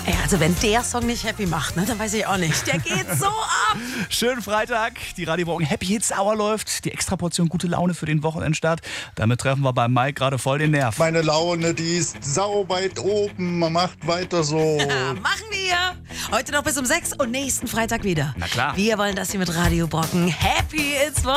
Ja, also wenn der Song nicht happy macht, ne, dann weiß ich auch nicht. Der geht so ab. Schönen Freitag. Die Radio Morgen Happy Hits Hour läuft. Die Extraportion gute Laune für den Wochenendstart. Damit treffen wir beim Mike gerade voll den Nerv. Meine Laune, die ist sauweit oben. Man macht weiter so. Ja, machen wir. Heute noch bis um 6 und nächsten Freitag wieder. Na klar. Wir wollen das hier mit Radio Brocken. Happy ins Wochenende.